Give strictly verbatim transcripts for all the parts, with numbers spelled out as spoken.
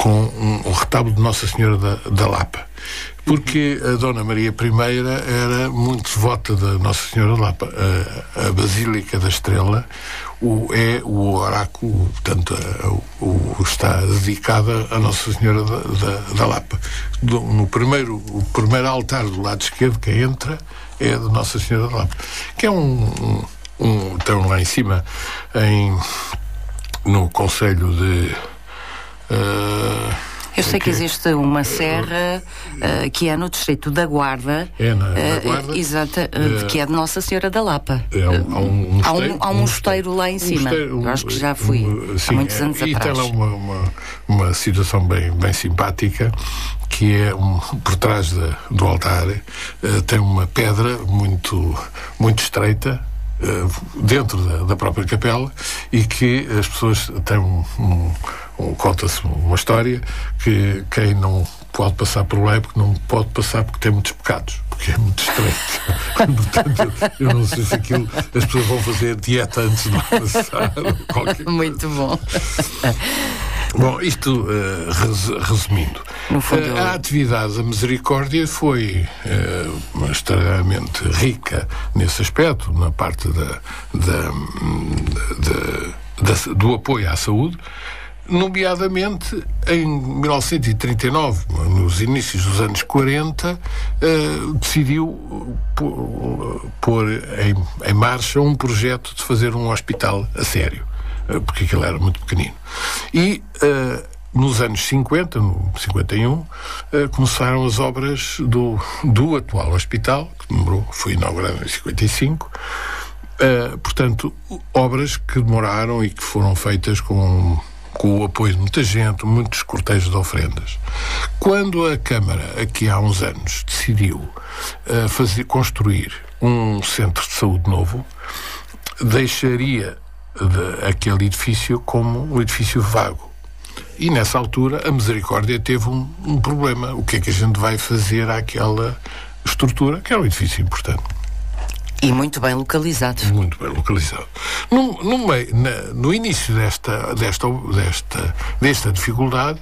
com um, um retábulo de Nossa Senhora da, da Lapa. Porque a Dona Maria I era muito devota da Nossa Senhora da Lapa. A, a Basílica da Estrela o, é o oráculo, portanto, a, o, o, está dedicada a Nossa Senhora da, da, da Lapa. Do, no primeiro, o primeiro altar do lado esquerdo que entra é de Nossa Senhora da Lapa, que é um, um, um estão lá em cima, em, no concelho de... Uh, Eu sei que existe uma serra uh, que é no distrito da Guarda, é na, na Guarda uh, exata, uh, uh, que é de Nossa Senhora da Lapa. É, há, um, há, um mosteiro, há, um, há um mosteiro lá em um cima. Mosteiro, um, Eu acho que já fui um, sim, há muitos anos é, atrás. E tem lá uma, uma, uma situação bem, bem simpática, que é um, por trás de, do altar uh, tem uma pedra muito, muito estreita, uh, dentro da, da própria capela, e que as pessoas têm um, um conta-se uma história que quem não pode passar por lá é porque não pode passar porque tem muitos pecados, porque é muito estreito. Portanto, eu não sei se aquilo as pessoas vão fazer dieta antes de lá passar. Muito bom. Bom, isto uh, res, resumindo, no fundo, uh, a atividade da Misericórdia foi uh, extremamente rica nesse aspecto, na parte da, da, da, da, do apoio à saúde. Nomeadamente, em mil novecentos e trinta e nove, nos inícios dos anos quarenta, uh, decidiu pôr em, em marcha um projeto de fazer um hospital a sério, uh, porque aquilo era muito pequenino. E, uh, nos anos cinquenta, no cinquenta e um, uh, começaram as obras do, do atual hospital, que demorou, foi inaugurado em cinquenta e cinco. Uh, portanto, obras que demoraram e que foram feitas com... com o apoio de muita gente, muitos cortejos de ofrendas. Quando a Câmara, aqui há uns anos, decidiu uh, fazer, construir um centro de saúde novo, deixaria de, aquele edifício como um edifício vago. E nessa altura a Misericórdia teve um, um problema. O que é que a gente vai fazer àquela estrutura, que era um edifício importante? E muito bem localizado. Muito bem localizado. No, no, meio, na, no início desta, desta, desta, desta dificuldade,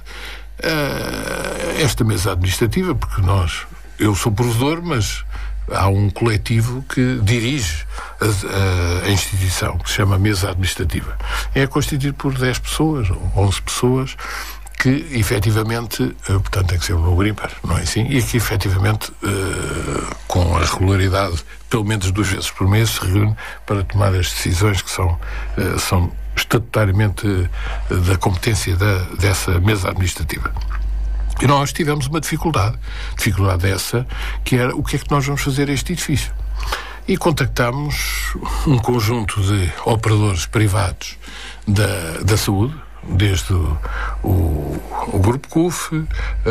uh, esta mesa administrativa, porque nós, eu sou provedor, mas há um coletivo que dirige a, a, a instituição, que se chama Mesa Administrativa. É constituído por dez pessoas, ou onze pessoas, que efetivamente, portanto tem que ser um número ímpar, não é assim? E que efetivamente, uh, com a regularidade, pelo menos duas vezes por mês, se reúne para tomar as decisões que são, uh, são estatutariamente uh, da competência da, dessa mesa administrativa. E nós tivemos uma dificuldade, dificuldade essa, que era o que é que nós vamos fazer a este edifício. E contactámos um conjunto de operadores privados da, da saúde, desde o, o, o Grupo C U F, uh,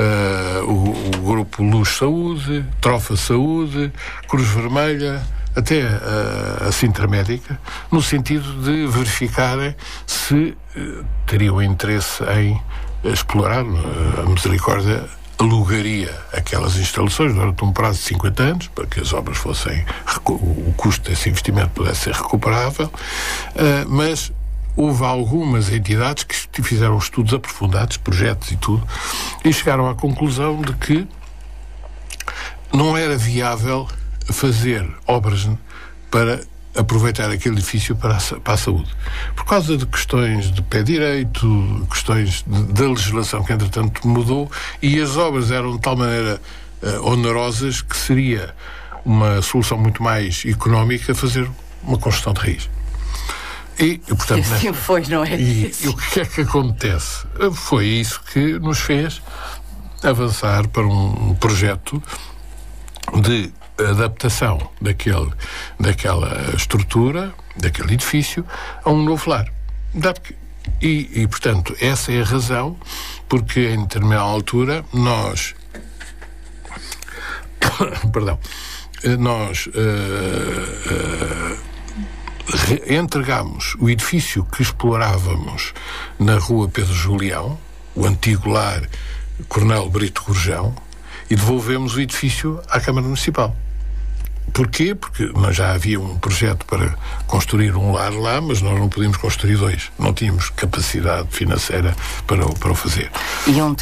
o, o Grupo Luz Saúde, Trofa Saúde, Cruz Vermelha, até a, a Sintra Médica, no sentido de verificarem se uh, teriam interesse em explorar. Uh, a Misericórdia alugaria aquelas instalações durante um prazo de cinquenta anos, para que as obras fossem, o custo desse investimento pudesse ser recuperável, uh, mas houve algumas entidades que fizeram estudos aprofundados, projetos e tudo, e chegaram à conclusão de que não era viável fazer obras para aproveitar aquele edifício para a, para a saúde. Por causa de questões de pé direito, questões da legislação que, entretanto, mudou, e as obras eram de tal maneira uh, onerosas que seria uma solução muito mais económica fazer uma construção de raiz. E, portanto, assim foi, não é? E, e o que é que acontece? Foi isso que nos fez avançar para um projeto de adaptação daquele, daquela estrutura, daquele edifício, a um novo lar. E, e, portanto, essa é a razão porque, em determinada altura, nós... perdão. Nós... Uh, uh, entregámos o edifício que explorávamos na rua Pedro Julião, o antigo lar Coronel Brito Gurjão, e devolvemos o edifício à Câmara Municipal. Porquê? Porque nós já havia um projeto para construir um lar lá, mas nós não podíamos construir dois. Não tínhamos capacidade financeira para, para o fazer. E um